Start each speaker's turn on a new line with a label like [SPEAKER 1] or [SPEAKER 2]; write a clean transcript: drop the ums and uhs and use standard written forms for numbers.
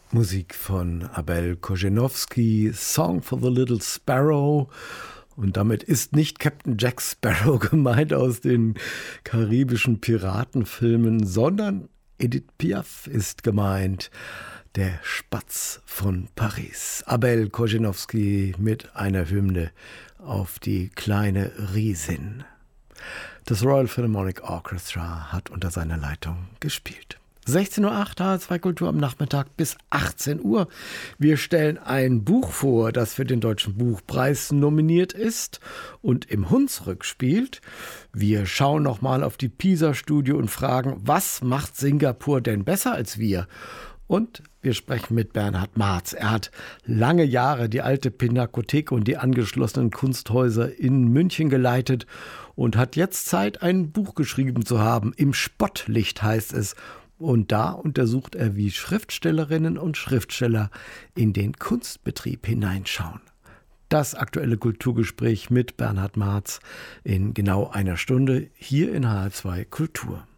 [SPEAKER 1] Musik von Abel Korzeniowski, Song for the Little Sparrow. Und damit ist nicht Captain Jack Sparrow gemeint aus den karibischen Piratenfilmen, sondern Edith Piaf ist gemeint, der Spatz von Paris. Abel Korzeniowski mit einer Hymne auf die kleine Riesin. Das Royal Philharmonic Orchestra hat unter seiner Leitung gespielt. 16.08 Uhr, H2 Kultur am Nachmittag bis 18 Uhr. Wir stellen ein Buch vor, das für den Deutschen Buchpreis nominiert ist und im Hunsrück spielt. Wir schauen nochmal auf die PISA-Studie und fragen, was macht Singapur denn besser als wir? Und wir sprechen mit Bernhard Marz. Er hat lange Jahre die alte Pinakothek und die angeschlossenen Kunsthäuser in München geleitet und hat jetzt Zeit, ein Buch geschrieben zu haben. Im Spottlicht heißt es. Und da untersucht er, wie Schriftstellerinnen und Schriftsteller in den Kunstbetrieb hineinschauen. Das aktuelle Kulturgespräch mit Bernhard Marz in genau einer Stunde hier in HR2 Kultur.